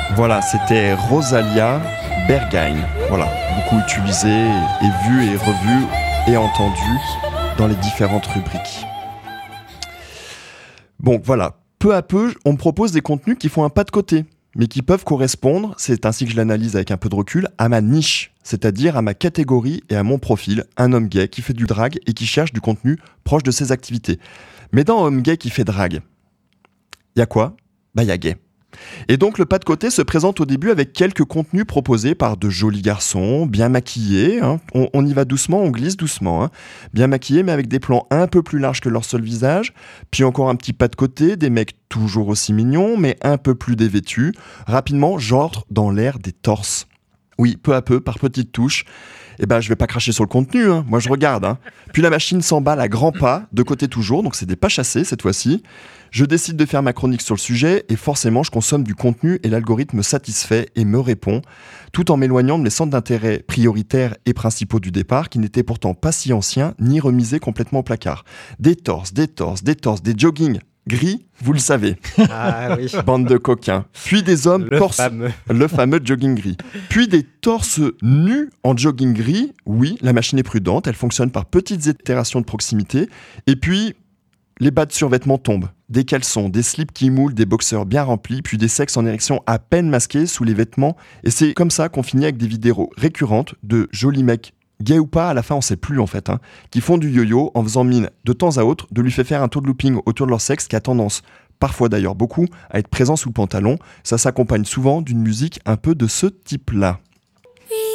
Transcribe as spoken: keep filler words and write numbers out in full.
Voilà, c'était Rosalia Berghain. Voilà, beaucoup utilisé et vu et revu et entendu dans les différentes rubriques. Bon, voilà. Peu à peu, on me propose des contenus qui font un pas de côté, mais qui peuvent correspondre, c'est ainsi que je l'analyse avec un peu de recul, à ma niche, c'est-à-dire à ma catégorie et à mon profil, un homme gay qui fait du drag et qui cherche du contenu proche de ses activités. Mais dans homme gay qui fait drag, il y a quoi ? Bah, il y a gay. Et donc le pas de côté se présente au début avec quelques contenus proposés par de jolis garçons, bien maquillés, hein. on, on y va doucement, on glisse doucement, hein. Bien maquillés mais avec des plans un peu plus larges que leur seul visage, puis encore un petit pas de côté, des mecs toujours aussi mignons mais un peu plus dévêtus, rapidement j'entre dans l'ère des torses. Oui, peu à peu, par petites touches, eh ben, je vais pas cracher sur le contenu, hein. Moi je regarde. Hein. Puis la machine s'emballe à grands pas, de côté toujours, donc c'est des pas chassés cette fois-ci. Je décide de faire ma chronique sur le sujet et forcément je consomme du contenu et l'algorithme me satisfait et me répond, tout en m'éloignant de mes centres d'intérêt prioritaires et principaux du départ qui n'étaient pourtant pas si anciens ni remisés complètement au placard. Des torses, des torses, des torses, des joggings gris, vous le savez. Ah oui. Bande de coquins. Puis des hommes le torse, fameux. le fameux jogging gris. Puis des torses nus en jogging gris. Oui, la machine est prudente, elle fonctionne par petites itérations de proximité. Et puis, les bas de survêtement tombent. Des caleçons, des slips qui moulent, des boxeurs bien remplis, puis des sexes en érection à peine masqués sous les vêtements. Et c'est comme ça qu'on finit avec des vidéos récurrentes de jolis mecs, gays ou pas, à la fin on sait plus en fait, hein, qui font du yo-yo en faisant mine de temps à autre de lui faire faire un tour de looping autour de leur sexe qui a tendance, parfois d'ailleurs beaucoup, à être présent sous le pantalon. Ça s'accompagne souvent d'une musique un peu de ce type-là.